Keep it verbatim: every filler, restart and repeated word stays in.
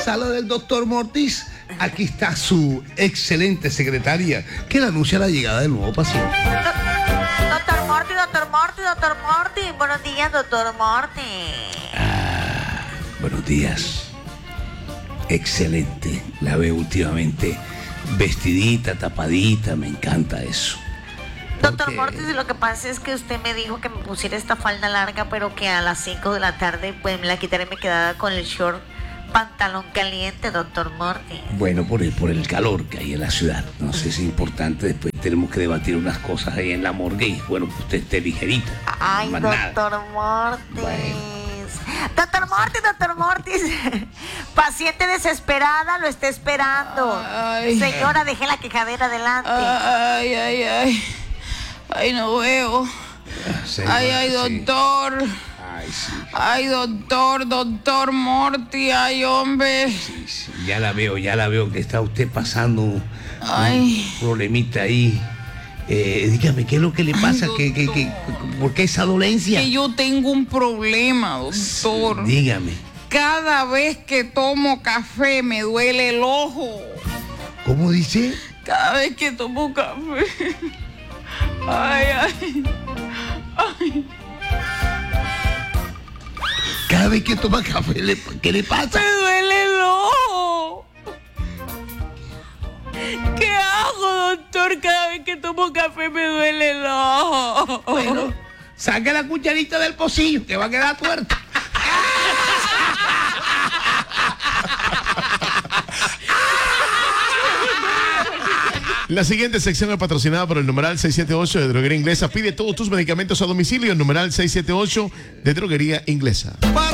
sala del doctor Mortis, aquí está su excelente secretaria que le anuncia la llegada del nuevo paciente. Doctor Morty, doctor Morty, doctor Morty. Buenos días, doctor Morty. Ah, buenos días. Excelente. La veo últimamente vestidita, tapadita. Me encanta eso. Doctor Porque... Morty, lo que pasa es que usted me dijo que me pusiera esta falda larga, pero que a las cinco de la tarde pues me la quitaré y me quedaba con el short pantalón caliente, doctor Morty. Bueno, por el, por el calor que hay en la ciudad. No sé si es importante. Después tenemos que debatir unas cosas ahí en la morgue. Y bueno, que usted esté ligerita. Ay, Más doctor nada. Mortis. Bueno. Doctor Mortis, doctor Mortis. Paciente desesperada, lo está esperando. Ay. Señora, deje la quejadera adelante. Ay, ay, ay. Ay, no veo. Sí, Ay, ay, sí. doctor. Ay, sí. Ay, doctor, doctor Morty. Ay, hombre. Sí, sí, ya la veo, ya la veo que está usted pasando un, Ay. un problemita ahí. Eh, dígame, ¿qué es lo que le pasa? ¿Qué, qué, qué, ¿Por qué esa dolencia? Que yo tengo un problema, doctor. Dígame. Cada vez que tomo café me duele el ojo. ¿Cómo dice? Cada vez que tomo café. Ay, ay. Ay. Cada vez que toma café, le- ¿qué le pasa? Me duele el ojo. ¿Qué hago, doctor? Cada vez que tomo café me duele el ojo. Bueno, saque la cucharita del pocillo, que va a quedar tuerta. La siguiente sección es patrocinada por el numeral seiscientos setenta y ocho de Droguería Inglesa. Pide todos tus medicamentos a domicilio. El numeral seiscientos setenta y ocho de Droguería Inglesa.